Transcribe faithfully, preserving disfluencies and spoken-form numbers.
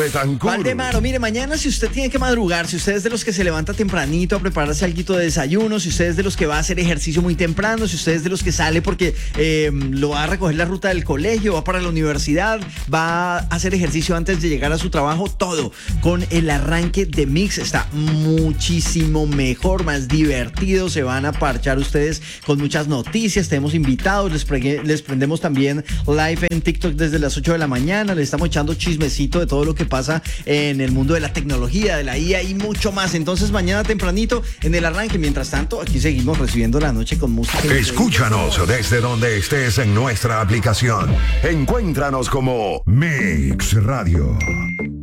Betancourt. Valdemaro, mire, mañana si usted tiene que madrugar, si usted es de los que se levanta tempranito a prepararse alguito de desayuno, si usted es de los que va a hacer ejercicio muy temprano, si usted es de los que sale porque eh, lo va a recoger la ruta del colegio, va para la universidad, va a hacer ejercicio antes de llegar a su trabajo, todo con el arranque de Mix está muchísimo mejor, más divertido, se van a parchar ustedes con muchas noticias, tenemos invitados, les, pre- les prendemos también live en TikTok desde las ocho de la mañana, les estamos echando chismecito de todo lo que pasa en el mundo de la tecnología, de la I A y mucho más. Entonces mañana tempranito en el arranque. Mientras tanto, aquí seguimos recibiendo la noche con música. Escúchanos desde donde estés en nuestra aplicación. Encuéntranos como Mix Radio.